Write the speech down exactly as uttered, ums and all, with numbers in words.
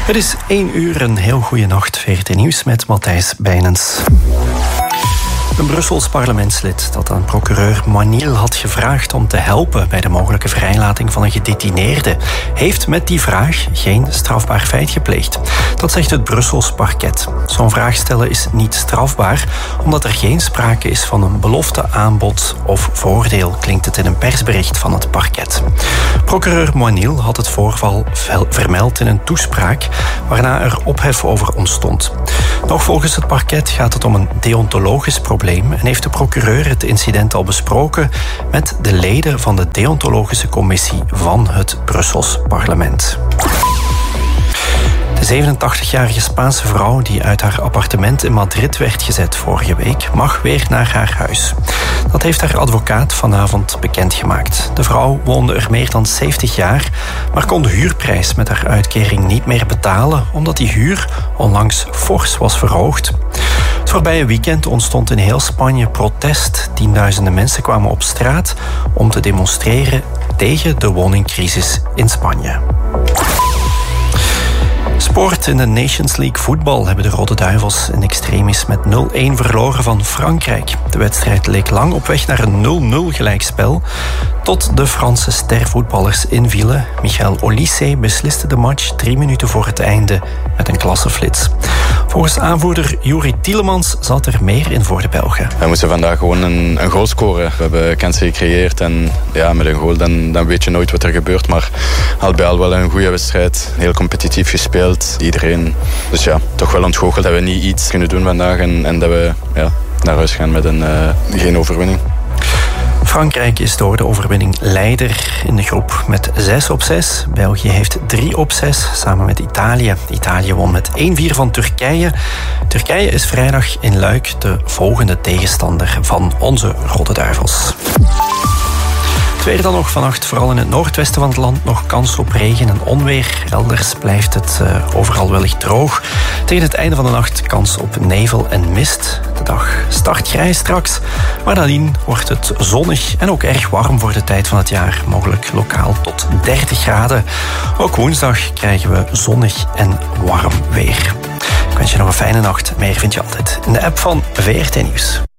Het is één uur, een heel goede nacht. V R T Nieuws met Matthijs Bijnens. Een Brussels parlementslid dat aan procureur Moinil had gevraagd om te helpen bij de mogelijke vrijlating van een gedetineerde, heeft met die vraag geen strafbaar feit gepleegd. Dat zegt het Brussels parket. Zo'n vraag stellen is niet strafbaar, omdat er geen sprake is van een belofte, aanbod of voordeel, klinkt het in een persbericht van het parket. Procureur Moinil had het voorval vermeld in een toespraak, waarna er ophef over ontstond. Nog volgens het parket gaat het om een deontologisch probleem en heeft de procureur het incident al besproken met de leden van de deontologische commissie van het Brussels parlement. De zevenentachtigjarige Spaanse vrouw die uit haar appartement in Madrid werd gezet vorige week mag weer naar haar huis. Dat heeft haar advocaat vanavond bekendgemaakt. De vrouw woonde er meer dan zeventig jaar, maar kon de huurprijs met haar uitkering niet meer betalen omdat die huur onlangs fors was verhoogd. Het voorbije weekend ontstond in heel Spanje protest. Tienduizenden mensen kwamen op straat om te demonstreren tegen de woningcrisis in Spanje. Sport. In de Nations League voetbal hebben de Rode Duivels in extremis met nul-een verloren van Frankrijk. De wedstrijd leek lang op weg naar een nul-nul gelijkspel, tot de Franse stervoetballers invielen. Michael Olise besliste de match drie minuten voor het einde met een klasseflits. Volgens aanvoerder Juri Tielemans zat er meer in voor de Belgen. We moesten vandaag gewoon een, een goal scoren. We hebben kansen gecreëerd en ja, met een goal dan, dan weet je nooit wat er gebeurt. Maar al bij al wel een goede wedstrijd. Heel competitief gespeeld. Iedereen. Dus ja, toch wel ontgoocheld dat we niet iets kunnen doen vandaag en, en dat we ja, naar huis gaan met een, uh, geen overwinning. Frankrijk is door de overwinning leider in de groep met zes op zes. België heeft drie op zes, samen met Italië. Italië won met één-vier van Turkije. Turkije is vrijdag in Luik de volgende tegenstander van onze Rode Duivels. Het weer dan nog vannacht, vooral in het noordwesten van het land, nog kans op regen en onweer. Elders blijft het uh, overal wellicht droog. Tegen het einde van de nacht kans op nevel en mist. De dag start grijs straks, maar nadien wordt het zonnig en ook erg warm voor de tijd van het jaar. Mogelijk lokaal tot dertig graden. Ook woensdag krijgen we zonnig en warm weer. Ik wens je nog een fijne nacht. Meer vind je altijd in de app van V R T Nieuws.